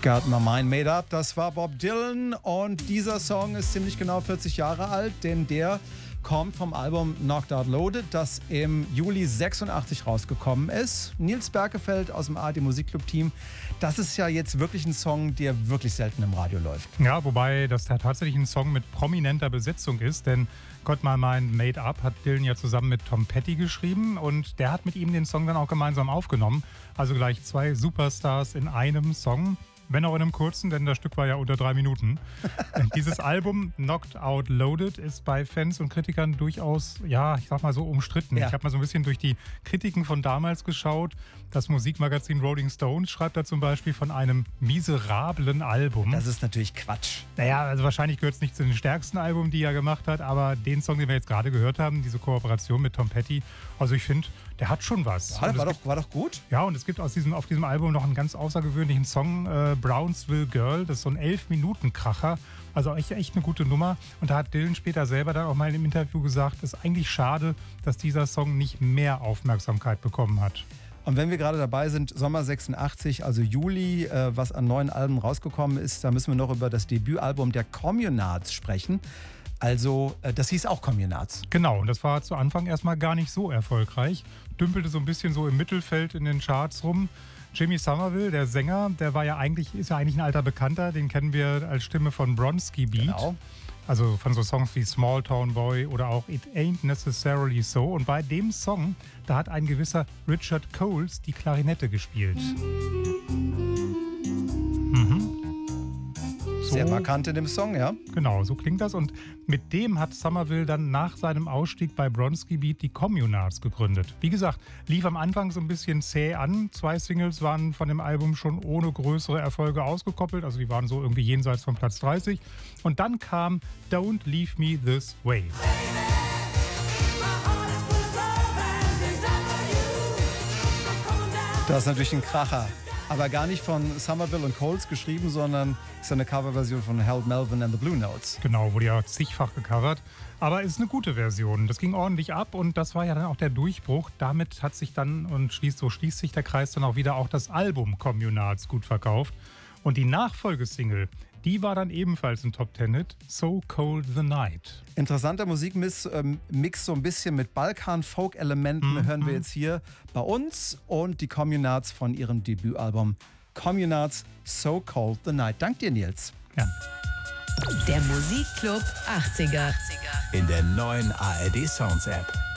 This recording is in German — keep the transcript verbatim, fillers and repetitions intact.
Got My Mind Made Up, das war Bob Dylan und dieser Song ist ziemlich genau vierzig Jahre alt, denn der kommt vom Album Knocked Out Loaded, das im Juli sechsundachtzig rausgekommen ist. Nils Berkefeld aus dem A R D Musikclub-Team, das ist ja jetzt wirklich ein Song, der wirklich selten im Radio läuft. Ja, wobei das tatsächlich ein Song mit prominenter Besetzung ist, denn Got My Mind Made Up hat Dylan ja zusammen mit Tom Petty geschrieben und der hat mit ihm den Song dann auch gemeinsam aufgenommen. Also gleich zwei Superstars in einem Song. Wenn auch in einem kurzen, denn das Stück war ja unter drei Minuten. Dieses Album Knocked Out Loaded ist bei Fans und Kritikern durchaus, ja, ich sag mal so umstritten. Ja. Ich habe mal so ein bisschen durch die Kritiken von damals geschaut. Das Musikmagazin Rolling Stone schreibt da zum Beispiel von einem miserablen Album. Das ist natürlich Quatsch. Naja, also wahrscheinlich gehört es nicht zu den stärksten Alben, die er gemacht hat, aber den Song, den wir jetzt gerade gehört haben, diese Kooperation mit Tom Petty, also ich finde, der hat schon was. Ja, war, doch, war doch gut. Ja, und es gibt aus diesem, auf diesem Album noch einen ganz außergewöhnlichen Song, äh, Brownsville Girl. Das ist so ein elf-Minuten-Kracher. Also echt, echt eine gute Nummer. Und da hat Dylan später selber dann auch mal im Interview gesagt, es ist eigentlich schade, dass dieser Song nicht mehr Aufmerksamkeit bekommen hat. Und wenn wir gerade dabei sind, Sommer sechsundachtzig, also Juli, äh, was an neuen Alben rausgekommen ist, da müssen wir noch über das Debütalbum der Communards sprechen. Also, äh, das hieß auch Communards. Genau, und das war zu Anfang erstmal gar nicht so erfolgreich. Dümpelte so ein bisschen so im Mittelfeld in den Charts rum. Jimmy Somerville, der Sänger, der war ja eigentlich, ist ja eigentlich ein alter Bekannter, den kennen wir als Stimme von Bronski Beat. Genau. Also von so Songs wie Small Town Boy oder auch It Ain't Necessarily So. Und bei dem Song, da hat ein gewisser Richard Coles die Klarinette gespielt. Mhm. So, sehr markant in dem Song, ja. Genau, so klingt das. Und mit dem hat Somerville dann nach seinem Ausstieg bei Bronski Beat die Communards gegründet. Wie gesagt, lief am Anfang so ein bisschen zäh an. Zwei Singles waren von dem Album schon ohne größere Erfolge ausgekoppelt. Also die waren so irgendwie jenseits von Platz dreißig. Und dann kam Don't Leave Me This Way. Das ist natürlich ein Kracher. Aber gar nicht von Somerville und Coles geschrieben, sondern ist eine Coverversion von Harold Melvin and the Blue Notes. Genau, wurde ja zigfach gecovert. Aber es ist eine gute Version. Das ging ordentlich ab und das war ja dann auch der Durchbruch. Damit hat sich dann, und schließt, so schließt sich der Kreis dann auch wieder, auch das Album Communards gut verkauft. Und die Nachfolgesingle, die war dann ebenfalls ein Top-Ten-Hit, So Cold the Night. Interessanter Musikmix, ähm, Mix so ein bisschen mit Balkan-Folk-Elementen Mhm. hören wir jetzt hier bei uns und die Communards von ihrem Debütalbum Communards, So Cold the Night. Dank dir, Nils. Ja. Der Musikclub achtziger. In der neuen A R D Sounds App.